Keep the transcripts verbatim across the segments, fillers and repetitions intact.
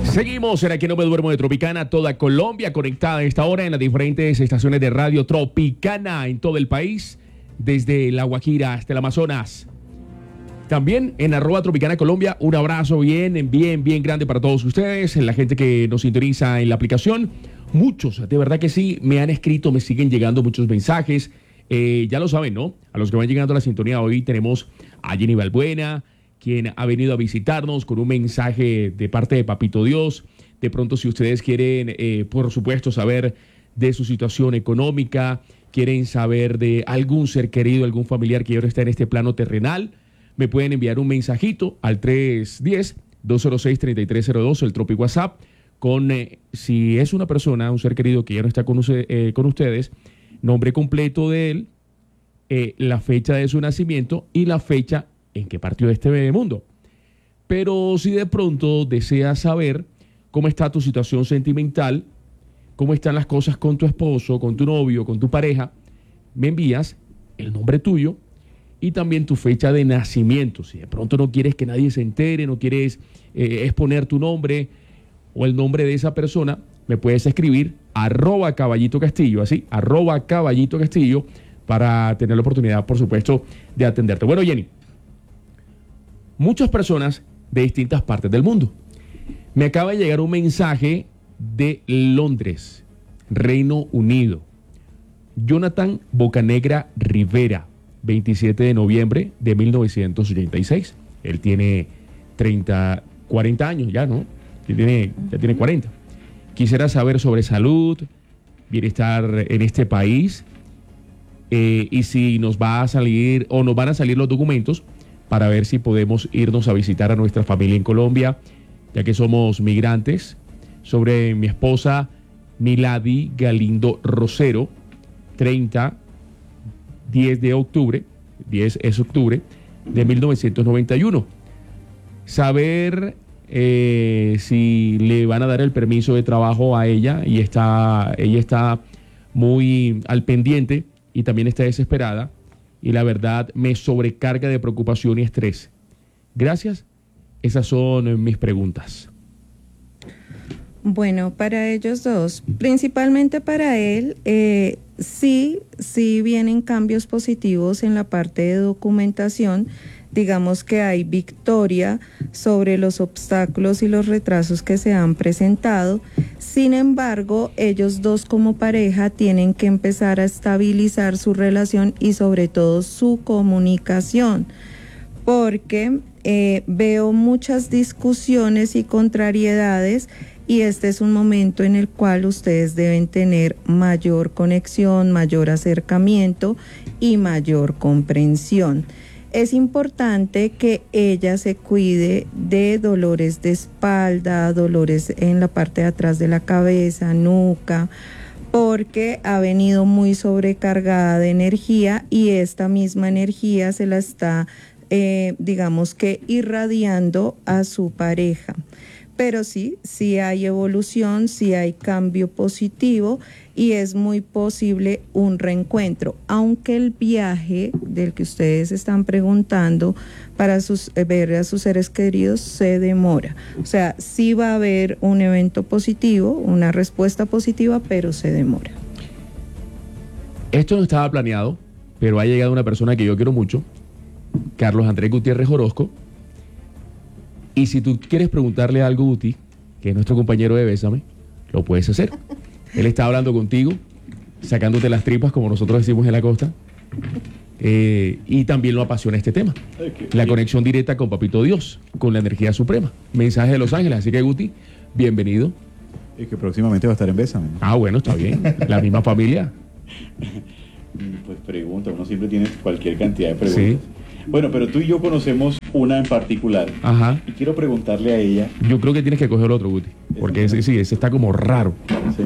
Seguimos en Aquí No Me Duermo de Tropicana, toda Colombia conectada a esta hora en las diferentes estaciones de radio Tropicana en todo el país, desde La Guajira hasta el Amazonas. También en arroba Tropicana Colombia, un abrazo bien, bien, bien grande para todos ustedes, la gente que nos sintoniza en la aplicación. Muchos, de verdad que sí, me han escrito, me siguen llegando muchos mensajes. Eh, ya lo saben, ¿no? A los que van llegando a la sintonía hoy tenemos a Jenny Balbuena, quien ha venido a visitarnos con un mensaje de parte de Papito Dios. De pronto, si ustedes quieren, eh, por supuesto, saber de su situación económica, quieren saber de algún ser querido, algún familiar que ahora está en este plano terrenal, me pueden enviar un mensajito al tres uno cero, dos cero seis, tres tres cero dos, el Tropi WhatsApp, con, eh, si es una persona, un ser querido que ya no está con, eh, con ustedes, nombre completo de él, eh, la fecha de su nacimiento y la fecha en que partió de este mundo. Pero si de pronto deseas saber cómo está tu situación sentimental, cómo están las cosas con tu esposo, con tu novio, con tu pareja, me envías el nombre tuyo y también tu fecha de nacimiento. Si de pronto no quieres que nadie se entere, no quieres eh, exponer tu nombre o el nombre de esa persona, me puedes escribir arroba Caballito Castillo, así, arroba Caballito Castillo, para tener la oportunidad, por supuesto, de atenderte. Bueno, Jenny, muchas personas de distintas partes del mundo. Me acaba de llegar un mensaje de Londres, Reino Unido. Jonathan Bocanegra Rivera, veintisiete de noviembre de mil novecientos ochenta y seis. Él tiene treinta, cuarenta años ya, ¿no? Ya tiene, ya tiene cuarenta. Quisiera saber sobre salud, bienestar en este país, eh, y si nos va a salir o nos van a salir los documentos para ver si podemos irnos a visitar a nuestra familia en Colombia, ya que somos migrantes. Sobre mi esposa Milady Galindo Rosero, treinta, diez de octubre, diez es octubre de mil novecientos noventa y uno. Saber eh, si le van a dar el permiso de trabajo a ella, y está, ella está muy al pendiente y también está desesperada. Y la verdad me sobrecarga de preocupación y estrés. Gracias. Esas son mis preguntas. Bueno, para ellos dos, principalmente para él, eh, sí, sí vienen cambios positivos en la parte de documentación. Digamos que hay victoria sobre los obstáculos y los retrasos que se han presentado. Sin embargo, ellos dos como pareja tienen que empezar a estabilizar su relación y sobre todo su comunicación, porque eh, veo muchas discusiones y contrariedades, y este es un momento en el cual ustedes deben tener mayor conexión, mayor acercamiento y mayor comprensión. Es importante que ella se cuide de dolores de espalda, dolores en la parte de atrás de la cabeza, nuca, porque ha venido muy sobrecargada de energía y esta misma energía se la está, eh, digamos que, irradiando a su pareja. Pero sí, sí hay evolución, sí hay cambio positivo y es muy posible un reencuentro, aunque el viaje del que ustedes están preguntando para sus, eh, ver a sus seres queridos se demora. O sea, sí va a haber un evento positivo, una respuesta positiva, pero se demora. Esto no estaba planeado, pero ha llegado una persona que yo quiero mucho, Carlos Andrés Gutiérrez Orozco. Y si tú quieres preguntarle algo, Guti, que es nuestro compañero de Bésame, lo puedes hacer. Él está hablando contigo, sacándote las tripas, como nosotros decimos en la costa, eh, y también lo apasiona este tema. La conexión directa con Papito Dios, con la energía suprema. Mensaje de Los Ángeles. Así que, Guti, bienvenido. Y que próximamente va a estar en Bésame. Ah, bueno, está bien. La misma familia. Pues pregunta, uno siempre tiene cualquier cantidad de preguntas. Sí. Bueno, pero tú y yo conocemos una en particular. Ajá. Y quiero preguntarle a ella. Yo creo que tienes que coger otro, Guti. Porque ese, sí, ese está como raro. ¿Sí?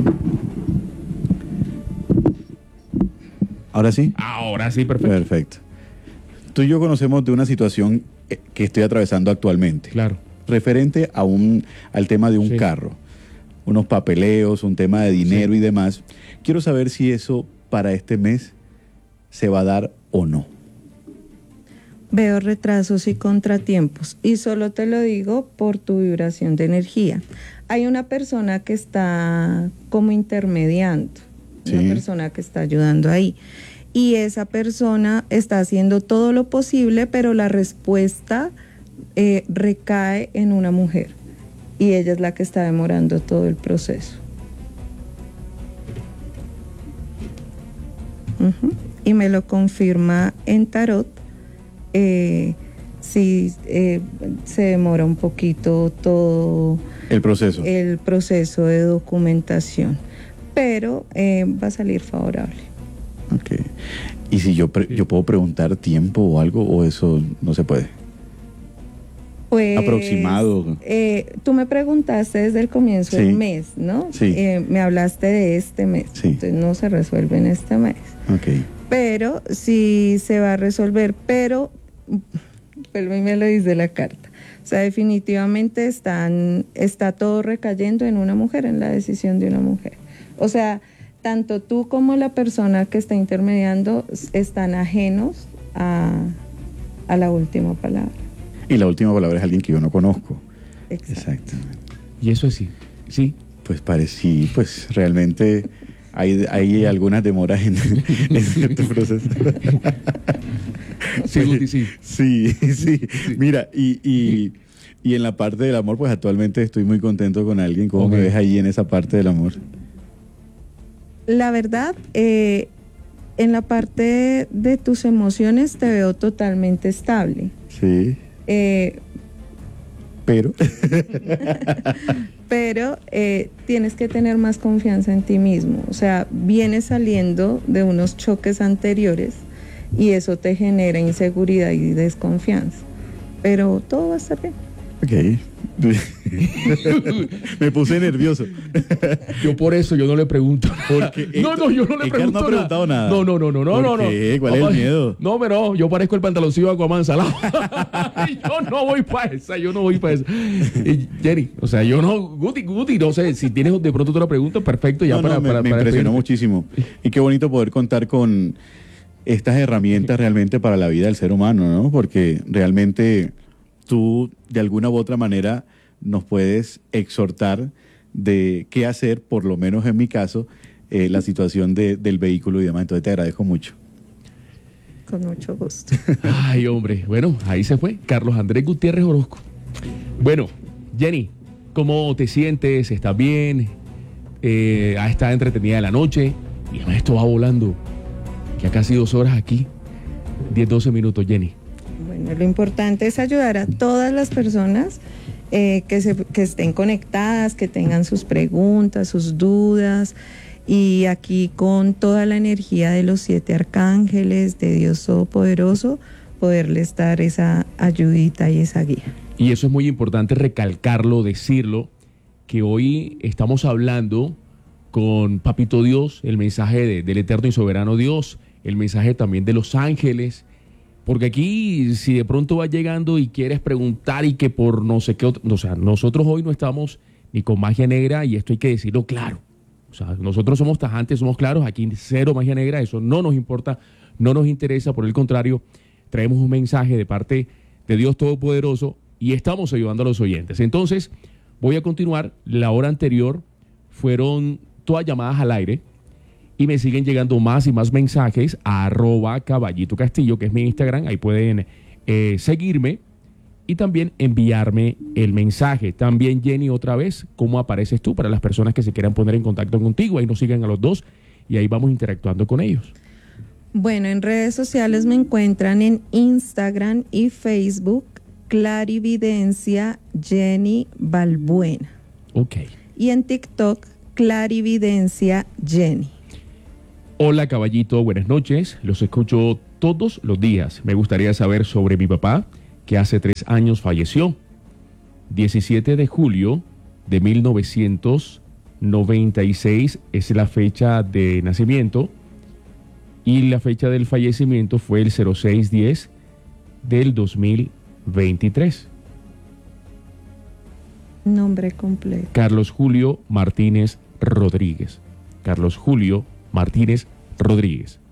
¿Ahora sí? Ahora sí, perfecto. Perfecto. Tú y yo conocemos de una situación que estoy atravesando actualmente. Claro. Referente a un, al tema de un sí. carro. Unos papeleos, un tema de dinero sí. y demás. Quiero saber si eso para este mes se va a dar o no. Veo retrasos y contratiempos, y solo te lo digo por tu vibración de energía. Hay una persona que está como intermediando, sí. Una persona que está ayudando ahí, y esa persona está haciendo todo lo posible, pero la respuesta eh, recae en una mujer, y ella es la que está demorando todo el proceso. Uh-huh. Y me lo confirma en tarot. Eh, sí, eh, se demora un poquito todo el proceso, el proceso de documentación, pero eh, va a salir favorable. Ok. ¿Y si yo pre- yo puedo preguntar tiempo o algo, o eso no se puede? Pues, aproximado. Eh, tú me preguntaste desde el comienzo sí. del mes, ¿no? Sí. Eh, me hablaste de este mes, sí. Entonces no se resuelve en este mes. Ok. Pero sí se va a resolver, pero pero me lo dice la carta. O sea, definitivamente están, está todo recayendo en una mujer, en la decisión de una mujer. O sea, tanto tú como la persona que está intermediando están ajenos a, a la última palabra. Y la última palabra es alguien que yo no conozco. Exacto. Exactamente. Y eso es sí, sí. Pues parecí, pues realmente hay, hay algunas demoras en, en este proceso. Sí, Guti, sí. Sí, sí, sí. Mira, y, y, y en la parte del amor, pues actualmente estoy muy contento con alguien. ¿Cómo Okay. me ves ahí en esa parte del amor? La verdad, eh, en la parte de tus emociones te veo totalmente estable. Sí. Eh, Pero. pero eh, tienes que tener más confianza en ti mismo. O sea, vienes saliendo de unos choques anteriores y eso te genera inseguridad y desconfianza. Pero todo va a estar bien. Ok. Me puse nervioso. Yo por eso yo no le pregunto. Porque no, no, yo no le Edgar pregunto no ha preguntado nada. No, no, no, no, no, no, ¿Por no. qué? ¿Cuál es el miedo? No, pero no, yo parezco el pantaloncillo de Aquaman salado. Yo no voy para esa, yo no voy para esa. Y, Jenny, o sea, yo no, Guti, Guti, no sé, si tienes de pronto otra pregunta, perfecto, ya No, para, no, me, para, me para impresionó despedirme. muchísimo. Y qué bonito poder contar con estas herramientas realmente para la vida del ser humano, ¿no? Porque realmente tú, de alguna u otra manera, nos puedes exhortar de qué hacer, por lo menos en mi caso, eh, la situación de, del vehículo y demás. Entonces te agradezco mucho. Con mucho gusto. Ay, hombre, bueno, ahí se fue. Carlos Andrés Gutiérrez Orozco. Bueno, Jenny, ¿cómo te sientes? ¿Estás bien? Eh, ¿has estado entretenida de la noche? Y además esto va volando. Ya casi dos horas aquí. diez, doce minutos, Jenny. Bueno, lo importante es ayudar a todas las personas eh, que, se, que estén conectadas, que tengan sus preguntas, sus dudas, y aquí con toda la energía de los siete arcángeles, de Dios Todopoderoso, poderles dar esa ayudita y esa guía. Y eso es muy importante recalcarlo, decirlo, que hoy estamos hablando con Papito Dios, el mensaje de, del eterno y soberano Dios, el mensaje también de los ángeles. Porque aquí, si de pronto vas llegando y quieres preguntar y que por no sé qué, otro, o sea, nosotros hoy no estamos ni con magia negra, y esto hay que decirlo claro. O sea, nosotros somos tajantes, somos claros, aquí cero magia negra, eso no nos importa, no nos interesa, por el contrario, traemos un mensaje de parte de Dios Todopoderoso y estamos ayudando a los oyentes. Entonces, voy a continuar. La hora anterior fueron todas llamadas al aire, y me siguen llegando más y más mensajes a arroba Caballito Castillo, que es mi Instagram. Ahí pueden eh, seguirme y también enviarme el mensaje. También, Jenny, otra vez, ¿cómo apareces tú para las personas que se quieran poner en contacto contigo? Ahí nos siguen a los dos y ahí vamos interactuando con ellos. Bueno, en redes sociales me encuentran en Instagram y Facebook, Clarividencia Jenny Balbuena. Ok. Y en TikTok, Clarividencia Jenny. Hola, Caballito, buenas noches. Los escucho todos los días. Me gustaría saber sobre mi papá, que hace tres años falleció. diecisiete de julio de mil novecientos noventa y seis es la fecha de nacimiento, y la fecha del fallecimiento fue el cero seis diez del dos mil veintitrés. Nombre completo. Carlos Julio Martínez Rodríguez. Carlos Julio Martínez Rodríguez.